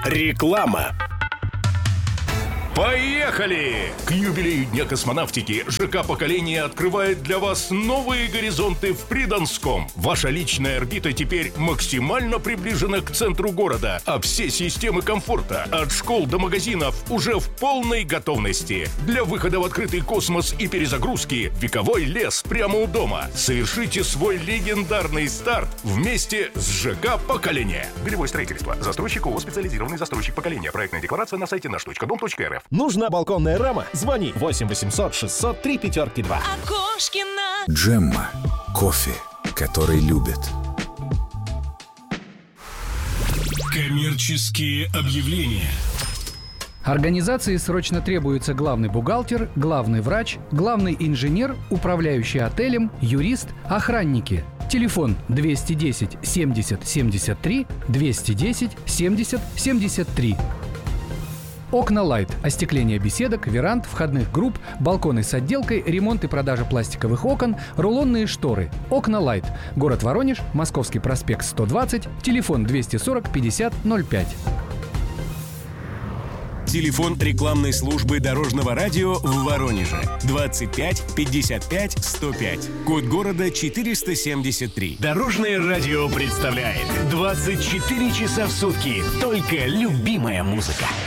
Реклама. Поехали! К юбилею Дня космонавтики ЖК «Поколение» открывает для вас новые горизонты в Придонском. Ваша личная орбита теперь максимально приближена к центру города, а все системы комфорта от школ до магазинов уже в полной готовности. Для выхода в открытый космос и перезагрузки вековой лес прямо у дома. Совершите свой легендарный старт вместе с ЖК «Поколение». Белевое строительство. Застройщик ООО «Специализированный застройщик Поколения». Проектная декларация на сайте наш.дом.рф. Нужна балконная рама? Звони 8 800 600 352. Окошкина. Джемма. Кофе, который любят. Коммерческие объявления. Организации срочно требуется главный бухгалтер, главный врач, главный инженер, управляющий отелем, юрист, охранники. Телефон 210 70 73, 210 70 73. Окна Лайт. Остекление беседок, веранд, входных групп, балконы с отделкой, ремонт и продажа пластиковых окон, рулонные шторы. Окна Лайт. Город Воронеж, Московский проспект 120, телефон 240 50 05. Телефон рекламной службы Дорожного радио в Воронеже 25 55 105. Код города 473. Дорожное радио представляет 24 часа в сутки только любимая музыка.